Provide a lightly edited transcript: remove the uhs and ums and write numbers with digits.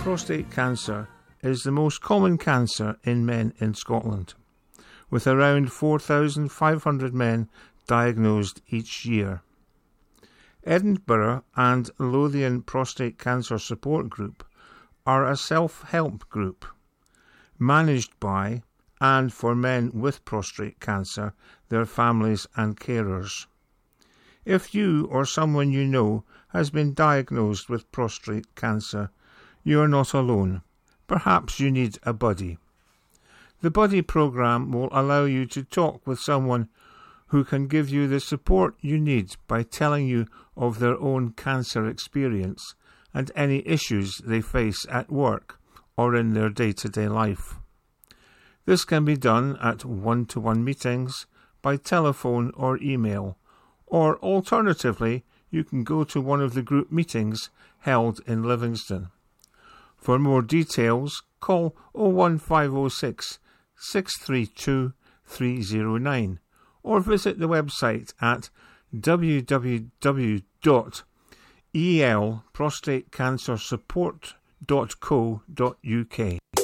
Prostate cancer is the most common cancer in men in Scotland, with around 4,500 men diagnosed each year. Edinburgh and Lothian Prostate Cancer Support Group are a self-help group managed by and for men with prostate cancer, their families and carers. If you or someone you know has been diagnosed with prostate cancer, you are not alone. Perhaps you need a buddy. The buddy program will allow you to talk with someone who can give you the support you need by telling you of their own cancer experience and any issues they face at work or in their day-to-day life. This can be done at one-to-one meetings, by telephone or email, or alternatively, you can go to one of the group meetings held in Livingston. For more details, call 01506 632 309 or visit the website at www.elprostatecancersupport.co.uk.